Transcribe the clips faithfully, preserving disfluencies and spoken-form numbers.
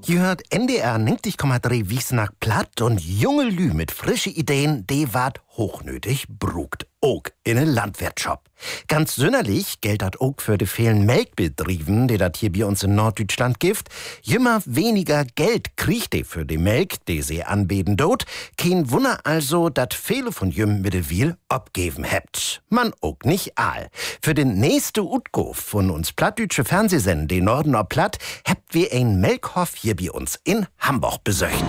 Ihr hört N D R neunzig Komma drei Wiesnack platt und junge Lü mit frische Ideen, die ward hochnötig brugt. Ook in ne Landwirtschaft. Ganz sünderlich gilt dat ook für de vielen Melkbetrieben, die dat hier bei uns in Norddeutschland gibt. Jümmer weniger Geld kriegt de für die Melk, die sie anbieten dort. Kein Wunder also, dat viele von jüm Mittelwil abgeben hebt. Man ook nicht all. Für den nächste Utgof von uns plattdütsche Fernsehsender, den Norden ob Platt, hebt wir ein Melkhof hier bei uns in Hamburg besöcht.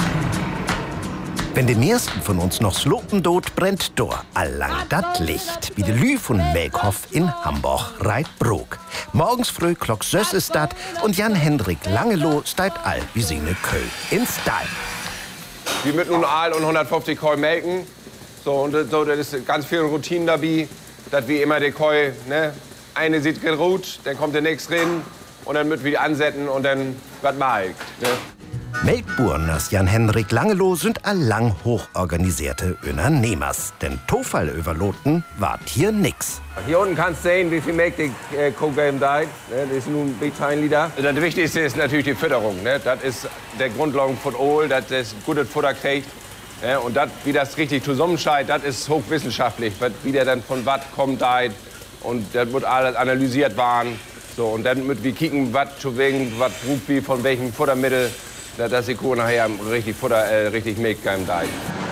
Wenn den meisten von uns noch slopen dort, brennt dor allang dat Licht. Wie de Lü von Melkhof in Hamburg reit brog. Morgens früh klock sös ist dat und Jan-Hendrik Langeloh steigt all wie seine Köl ins Stall. Wir mit nun Aal und hundertfünfzig Koi melken. So, und so, das ist ganz viel Routine dabei, dass wir immer die Koi, ne, eine sieht geruht, dann kommt der nächste rein und dann wird wir ansetzen und dann wird melkt. Ne? Melkburen as Jan-Hendrik Langeloh sind allang hochorganisierte Unternehmers. Denn Tofall überloten wart hier nix. Hier unten kannst du sehen, wie viel Melk die äh, Kuh geben da. Ne? Das ist nun ein bisschen Lieder. Das Wichtigste ist natürlich die Fütterung. Ne? Das ist der Grundlage von Ohl, dass das gutes Futter kriegt. Ne? Und dat, wie das richtig zusammenscheidet, das ist hochwissenschaftlich. Wie der dann von was kommt da. Und das wird alles analysiert werden. So, und dann müssen wir kicken, was zu wegen, was braucht wie, von welchem Futtermittel. Dass die Kuh nachher richtig Futter, äh, richtig Milch geben da.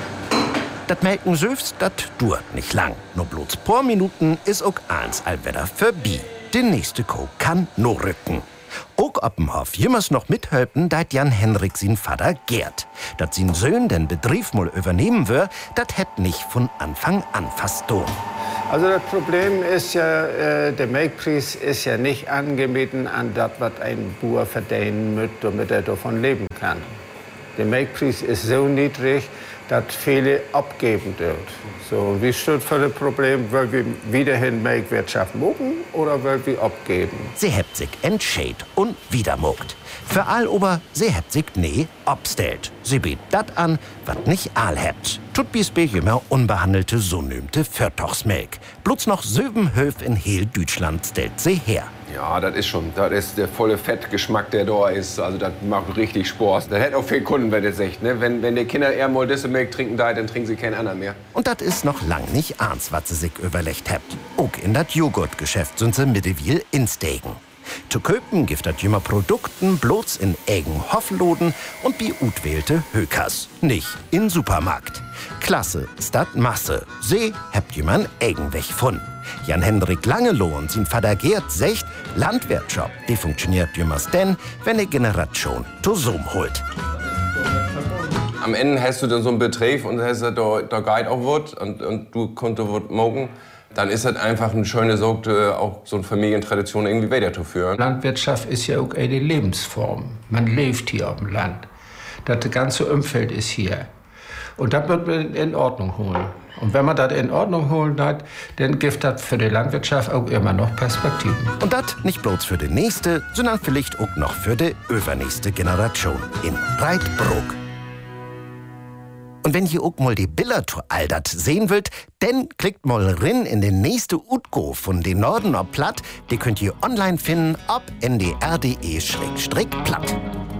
Das Melken selbst, das dauert nicht lang. Nur bloß paar Minuten ist auch eins allwetter vorbei. Die nächste Kuh kann nur rücken. Auch auf dem Hof jümmers noch mithelfen, dat Jan-Hendrik sin Vater Gerd. Dat sin Söhn den Betrieb mal übernehmen wär, dat hätt nicht von Anfang an fast tun. Also das Problem ist ja, äh, der Melkpreis ist ja nicht angemessen an das, was ein Bauer verdienen muss, damit er davon leben kann. Der Melkpreis ist so niedrig, dass viele abgeben dürfen. So, wie steht für das Problem, wollen wir wiederhin Melkwirtschaft machen oder wollen wir abgeben? Sie hebt sich entscheidet und wieder mogt. Für all ober, sie hebt sich nee abstellt. Sie bietet dat an, wat nicht all hebt. Tut bis bei jümmer unbehandelte, so nümmte Viertochsmelk. Bloß noch sieben Höf in heel Deutschland stellt sie her. Ja, das ist schon, das ist der volle Fettgeschmack, der da ist. Also das macht richtig Spaß. Das hätte auch viele Kunden, wenn das sagt, ne? Wenn, wenn die Kinder eher mal diese Milch trinken, da, dann trinken sie keinen anderen mehr. Und das ist noch lang nicht eins, was sie sich überlegt habt. Auch in das Joghurtgeschäft sind sie mittlerweile insteigen. Zu köpen gibt das jümmer Produkten bloß in eigen Hofloden und bei utwählte Hökers, nicht in Supermarkt. Klasse ist dat Masse. Sie habt jemand eigen weg von. Jan-Hendrik Langeloh und sein Vater Gerd secht, Landwirtschaft, die funktioniert jümmers denn, wenn eine Generation zusammen holt. Am Ende hast du dann so einen Betrieb und hast da, da Guide auch wird und, und du konntest was machen. Dann ist das einfach eine schöne Sorge, auch so eine Familientradition irgendwie weiterzuführen. Landwirtschaft ist ja auch eine Lebensform. Man lebt hier auf dem Land. Das ganze Umfeld ist hier. Und das wird man in Ordnung holen. Und wenn man das in Ordnung holen hat, dann gibt das für die Landwirtschaft auch immer noch Perspektiven. Und das nicht bloß für die nächste, sondern vielleicht auch noch für die übernächste Generation in Breitbrook. Und wenn ihr auch mal die Bilder zu all dat sehen wollt, dann klickt mal rein in den nächste Utgo von den Norden ob Platt. Die könnt ihr online finden auf n d r punkt d e slash platt.